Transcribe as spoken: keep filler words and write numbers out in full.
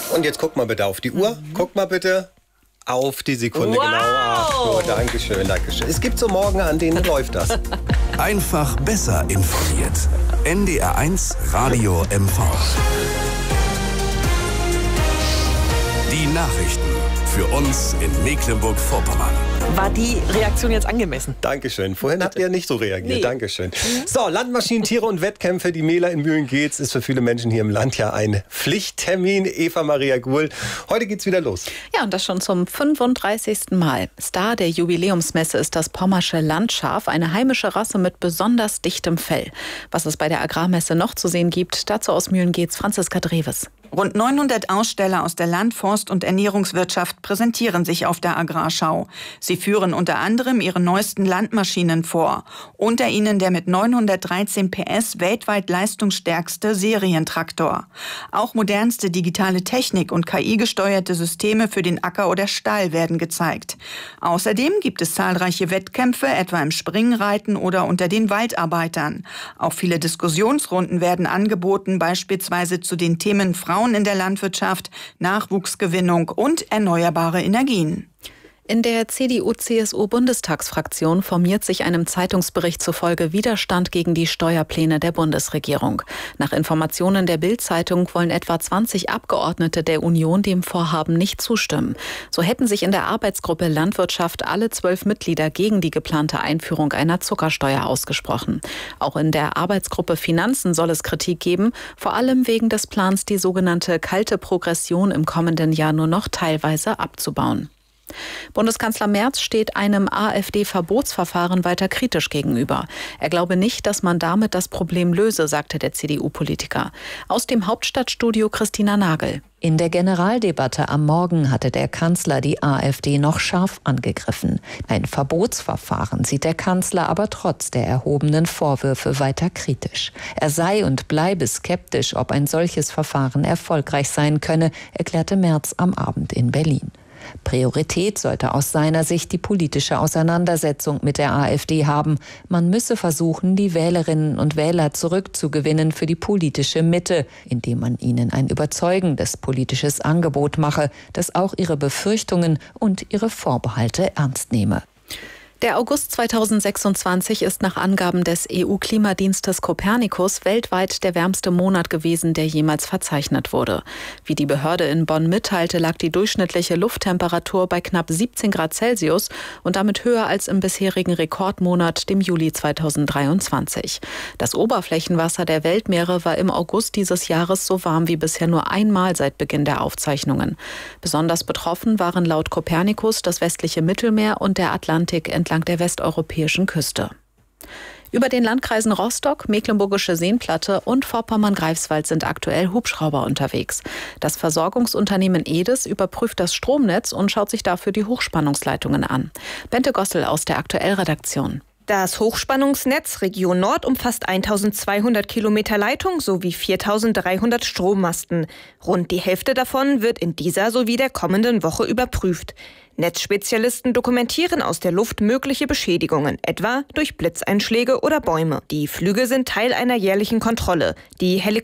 Und jetzt guck mal bitte auf die Uhr. Mhm. Guck mal bitte auf die Sekunde. Wow. Genau. Ach, oh, danke schön, danke schön. Es gibt so Morgen, an denen läuft das. Einfach besser informiert. N D R eins Radio M V. Die Nachrichten für uns in Mecklenburg-Vorpommern. War die Reaktion jetzt angemessen? Dankeschön. Vorhin habt ihr nicht so reagiert. Nee. Dankeschön. So, Landmaschinen, Tiere und Wettkämpfe. Die Mela in Mühlen-Geetz ist für viele Menschen hier im Land ja ein Pflichttermin. Eva Maria Guhl, heute geht's wieder los. Ja, und das schon zum fünfunddreißigsten Mal. Star der Jubiläumsmesse ist das pommersche Landschaf, eine heimische Rasse mit besonders dichtem Fell. Was es bei der Agrarmesse noch zu sehen gibt, dazu aus Mühlen-Geetz Franziska Dreves. Rund neunhundert Aussteller aus der Land-, Forst- und Ernährungswirtschaft präsentieren sich auf der Agrarschau. Sie führen unter anderem ihre neuesten Landmaschinen vor. Unter ihnen der mit neunhundertdreizehn P S weltweit leistungsstärkste Serientraktor. Auch modernste digitale Technik und K I-gesteuerte Systeme für den Acker oder Stall werden gezeigt. Außerdem gibt es zahlreiche Wettkämpfe, etwa im Springreiten oder unter den Waldarbeitern. Auch viele Diskussionsrunden werden angeboten, beispielsweise zu den Themen Frauen in der Landwirtschaft, Nachwuchsgewinnung und erneuerbare Energien. In der C D U-C S U-Bundestagsfraktion formiert sich einem Zeitungsbericht zufolge Widerstand gegen die Steuerpläne der Bundesregierung. Nach Informationen der Bild-Zeitung wollen etwa zwanzig Abgeordnete der Union dem Vorhaben nicht zustimmen. So hätten sich in der Arbeitsgruppe Landwirtschaft alle zwölf Mitglieder gegen die geplante Einführung einer Zuckersteuer ausgesprochen. Auch in der Arbeitsgruppe Finanzen soll es Kritik geben, vor allem wegen des Plans, die sogenannte kalte Progression im kommenden Jahr nur noch teilweise abzubauen. Bundeskanzler Merz steht einem AfD-Verbotsverfahren weiter kritisch gegenüber. Er glaube nicht, dass man damit das Problem löse, sagte der C D U-Politiker. Aus dem Hauptstadtstudio Christina Nagel. In der Generaldebatte am Morgen hatte der Kanzler die AfD noch scharf angegriffen. Ein Verbotsverfahren sieht der Kanzler aber trotz der erhobenen Vorwürfe weiter kritisch. Er sei und bleibe skeptisch, ob ein solches Verfahren erfolgreich sein könne, erklärte Merz am Abend in Berlin. Priorität sollte aus seiner Sicht die politische Auseinandersetzung mit der AfD haben. Man müsse versuchen, die Wählerinnen und Wähler zurückzugewinnen für die politische Mitte, indem man ihnen ein überzeugendes politisches Angebot mache, das auch ihre Befürchtungen und ihre Vorbehalte ernst nehme. Der August zweitausendsechsundzwanzig ist nach Angaben des E U-Klimadienstes Copernicus weltweit der wärmste Monat gewesen, der jemals verzeichnet wurde. Wie die Behörde in Bonn mitteilte, lag die durchschnittliche Lufttemperatur bei knapp siebzehn Grad Celsius und damit höher als im bisherigen Rekordmonat, dem Juli zweitausenddreiundzwanzig. Das Oberflächenwasser der Weltmeere war im August dieses Jahres so warm wie bisher nur einmal seit Beginn der Aufzeichnungen. Besonders betroffen waren laut Copernicus das westliche Mittelmeer und der Atlantik entlang der westeuropäischen Küste. Über den Landkreisen Rostock, Mecklenburgische Seenplatte und Vorpommern-Greifswald sind aktuell Hubschrauber unterwegs. Das Versorgungsunternehmen Edes überprüft das Stromnetz und schaut sich dafür die Hochspannungsleitungen an. Bente Gossel aus der Aktuell-Redaktion. Das Hochspannungsnetz Region Nord umfasst eintausendzweihundert Kilometer Leitung sowie viertausenddreihundert Strommasten. Rund die Hälfte davon wird in dieser sowie der kommenden Woche überprüft. Netzspezialisten dokumentieren aus der Luft mögliche Beschädigungen, etwa durch Blitzeinschläge oder Bäume. Die Flüge sind Teil einer jährlichen Kontrolle. Die Helikopter